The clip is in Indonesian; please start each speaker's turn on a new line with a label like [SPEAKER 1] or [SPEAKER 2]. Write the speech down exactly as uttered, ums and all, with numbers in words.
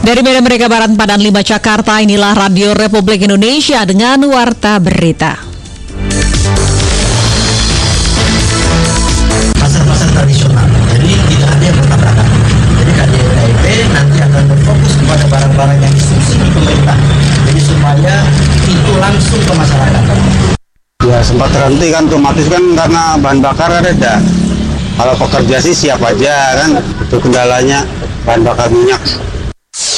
[SPEAKER 1] Dari Medan Merdeka Barat, Padan lima, Jakarta, inilah Radio Republik Indonesia dengan Warta Berita.
[SPEAKER 2] Pasar-pasar tradisional, jadi tidak ada yang bertabrakan. Jadi K D R P nanti akan berfokus kepada barang-barang yang disubsidi pemerintah. Jadi supaya itu langsung ke masyarakat.
[SPEAKER 3] Ya sempat terhenti kan, otomatis kan karena bahan bakar kan ada. Kalau pekerja sih siap aja kan, itu kendalanya bahan bakar minyak.